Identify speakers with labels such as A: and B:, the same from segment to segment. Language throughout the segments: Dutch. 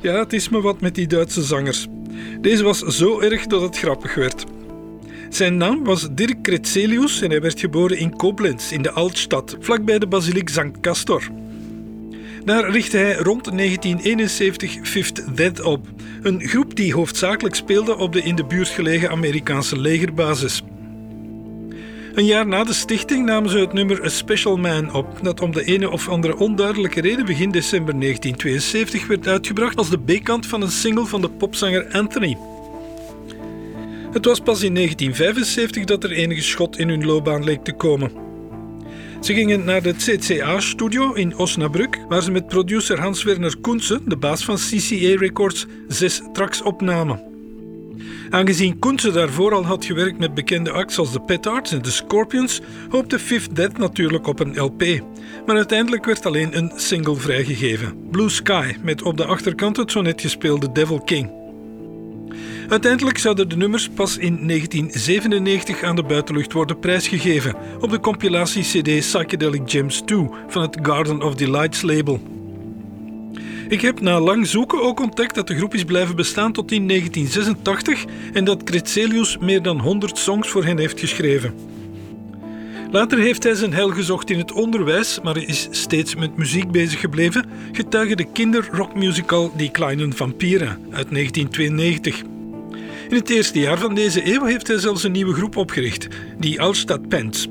A: Ja, het is me wat met die Duitse zangers. Deze was zo erg dat het grappig werd. Zijn naam was Dirk Kretzelius en hij werd geboren in Koblenz in de Altstadt, vlakbij de basiliek Sankt Castor. Daar richtte hij rond 1971 Fifth Dead op, een groep die hoofdzakelijk speelde op de in de buurt gelegen Amerikaanse legerbasis. Een jaar na de stichting namen ze het nummer A Special Man op, dat om de ene of andere onduidelijke reden begin december 1972 werd uitgebracht als de B-kant van een single van de popzanger Anthony. Het was pas in 1975 dat er enige schot in hun loopbaan leek te komen. Ze gingen naar de CCA-studio in Osnabrück, waar ze met producer Hans-Werner Kunze, de baas van CCA Records, 6 tracks opnamen. Aangezien Kunze daarvoor al had gewerkt met bekende acts als de Petards en de Scorpions, hoopte Fifth Dead natuurlijk op een LP. Maar uiteindelijk werd alleen een single vrijgegeven, Blue Sky, met op de achterkant het zo net gespeelde Devil King. Uiteindelijk zouden de nummers pas in 1997 aan de buitenlucht worden prijsgegeven op de compilatie-cd Psychedelic Gems 2 van het Garden of Delights label. Ik heb na lang zoeken ook ontdekt dat de groep is blijven bestaan tot in 1986 en dat Kretzelius meer dan 100 songs voor hen heeft geschreven. Later heeft hij zijn heil gezocht in het onderwijs, maar hij is steeds met muziek bezig gebleven, getuige de kinderrockmusical Die Kleinen Vampiren uit 1992. In het eerste jaar van deze eeuw heeft hij zelfs een nieuwe groep opgericht, die Altstadt Pants.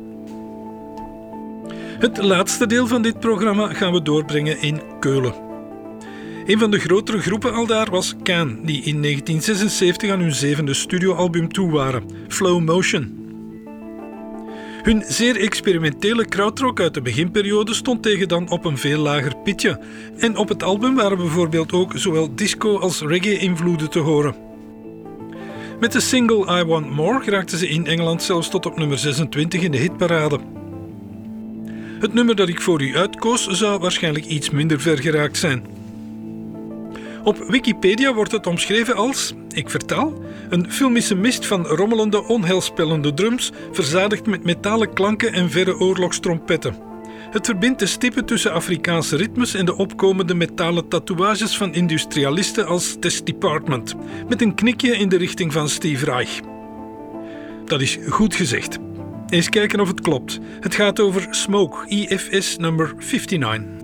A: Het laatste deel van dit programma gaan we doorbrengen in Keulen. Een van de grotere groepen aldaar was Can, die in 1976 aan hun 7e studioalbum toe waren, Flow Motion. Hun zeer experimentele krautrock uit de beginperiode stond tegen dan op een veel lager pitje. En op het album waren bijvoorbeeld ook zowel disco als reggae-invloeden te horen. Met de single I Want More geraakten ze in Engeland zelfs tot op nummer 26 in de hitparade. Het nummer dat ik voor u uitkoos zou waarschijnlijk iets minder ver geraakt zijn. Op Wikipedia wordt het omschreven als, ik vertaal, een filmische mist van rommelende, onheilspellende drums, verzadigd met metalen klanken en verre oorlogstrompetten. Het verbindt de stippen tussen Afrikaanse ritmes en de opkomende metalen tatoeages van industrialisten als Test Department, met een knikje in de richting van Steve Reich. Dat is goed gezegd. Eens kijken of het klopt. Het gaat over Smoke, IFS nummer 59.